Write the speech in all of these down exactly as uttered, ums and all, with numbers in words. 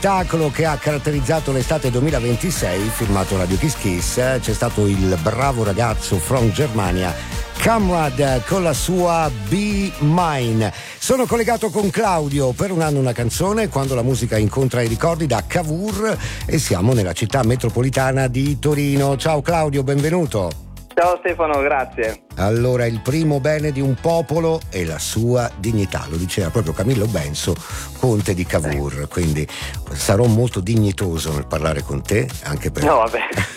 spettacolo che ha caratterizzato l'estate duemilaventisei, firmato Radio Kiss Kiss. C'è stato il bravo ragazzo from Germania, Kamrad, con la sua Be Mine. Sono collegato con Claudio per Un anno una canzone, quando la musica incontra i ricordi, da Cavour, e siamo nella città metropolitana di Torino. Ciao Claudio, benvenuto. Ciao Stefano, grazie. Allora, il primo bene di un popolo è la sua dignità, lo diceva proprio Camillo Benso, conte di Cavour, quindi sarò molto dignitoso nel parlare con te, anche per... No, vabbè.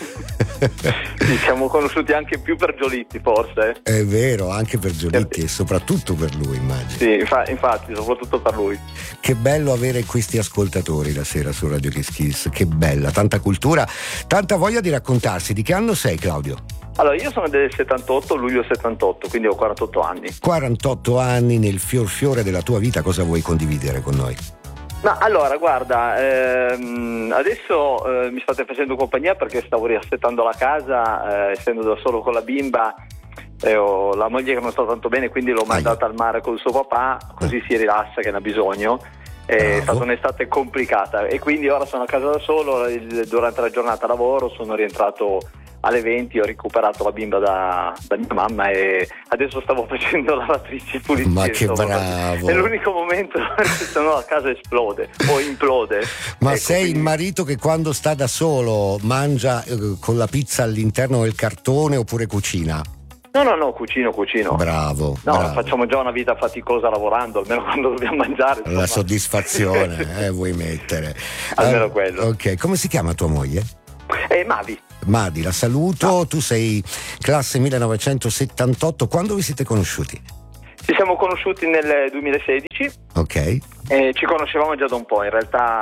Ci siamo conosciuti anche più per Giolitti, forse. È vero, anche per Giolitti e soprattutto per lui, immagino. Sì, infa- infatti, soprattutto per lui. Che bello avere questi ascoltatori la sera su Radio Kiss Kiss, che bella, tanta cultura, tanta voglia di raccontarsi. Di che anno sei, Claudio? Allora, io sono del settantotto, luglio settantotto, quindi ho quarantotto anni. quarantotto anni, nel fior fiore della tua vita, cosa vuoi condividere con noi? Ma allora, guarda, ehm, adesso eh, mi state facendo compagnia perché stavo riassettando la casa, eh, essendo da solo con la bimba, eh, ho la moglie che non sta tanto bene, quindi l'ho mandata al mare con il suo papà, così si rilassa, che ne ha bisogno. È stata un'estate complicata e quindi ora sono a casa da solo, il, durante la giornata lavoro, sono rientrato alle venti, ho recuperato la bimba da, da mia mamma e adesso stavo facendo lavatrici e pulizie. Ma che bravo! È l'unico momento perché sennò la casa esplode o implode. Ma ecco, sei quindi... il marito che quando sta da solo mangia eh, con la pizza all'interno del cartone oppure cucina? No, no, no, cucino, cucino. Bravo. No, bravo. Facciamo già una vita faticosa lavorando, almeno quando dobbiamo mangiare. Insomma. La soddisfazione, eh, vuoi mettere. Almeno uh, quello. Ok, come si chiama tua moglie? Eh, Mavi. Madi, la saluto. Ah. Tu sei classe millenovecentosettantotto. Quando vi siete conosciuti? Ci siamo conosciuti nel duemilasedici. Ok. Eh, ci conoscevamo già da un po', in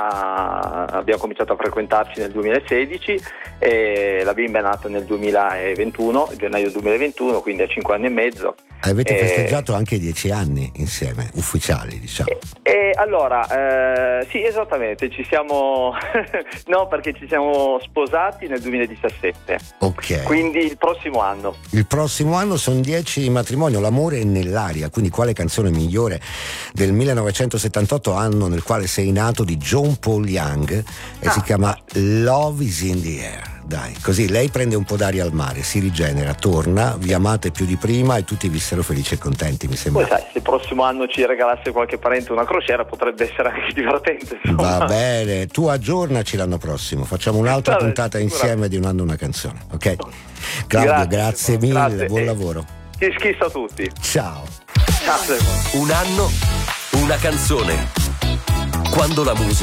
realtà abbiamo cominciato a frequentarci nel duemilasedici e la bimba è nata nel duemilaventuno, gennaio duemilaventuno, quindi a cinque anni e mezzo. Avete eh, festeggiato anche dieci anni insieme, ufficiali, diciamo. E, e allora, eh, sì, esattamente, ci siamo, no, perché ci siamo sposati nel duemiladiciassette. Ok. Quindi il prossimo anno. Il prossimo anno sono dieci di matrimonio, l'amore è nell'aria, quindi quale canzone migliore del millenovecentosettantotto, anno nel quale sei nato, di John Paul Young, e ah. si chiama Love is in the Air. Dai, così lei prende un po' d'aria al mare, si rigenera, torna, vi amate più di prima e tutti vissero felici e contenti, mi sembra. Poi sai, se il prossimo anno ci regalasse qualche parente una crociera potrebbe essere anche divertente, insomma. Va bene, tu aggiornaci l'anno prossimo, facciamo un'altra Vabbè, puntata insieme di Un anno una canzone, ok? Claudio, grazie, grazie mille, grazie. buon e lavoro. Ti schisso a tutti. Ciao. Ciao. Un anno, una canzone. Quando la musica